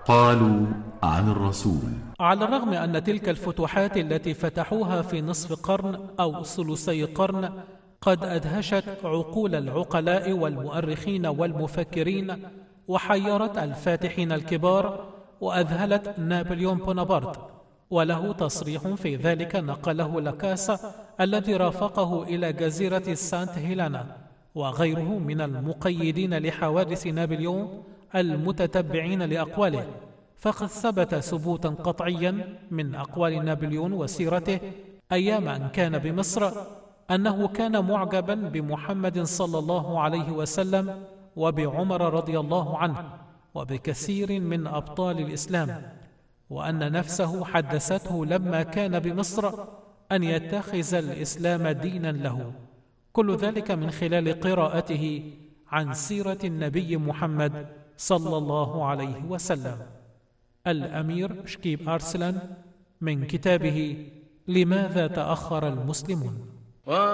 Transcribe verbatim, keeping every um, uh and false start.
قالوا عن الرسول: على الرغم أن تلك الفتوحات التي فتحوها في نصف قرن أو ثلثي قرن قد أدهشت عقول العقلاء والمؤرخين والمفكرين، وحيرت الفاتحين الكبار، وأذهلت نابليون بونابرت، وله تصريح في ذلك نقله لاكاسا الذي رافقه إلى جزيرة سانت هيلانا، وغيره من المقيدين لحوادث نابليون المتتبعين لأقواله، فقد ثبت ثبوتا قطعيا من أقوال نابليون وسيرته أيام أن كان بمصر أنه كان معجبا بمحمد صلى الله عليه وسلم وبعمر رضي الله عنه وبكثير من أبطال الإسلام، وأن نفسه حدثته لما كان بمصر أن يتخذ الإسلام دينا له. كل ذلك من خلال قراءته عن سيرة النبي محمد صلى الله عليه وسلم. الأمير شكيب أرسلان من كتابه لماذا تأخر المسلمون.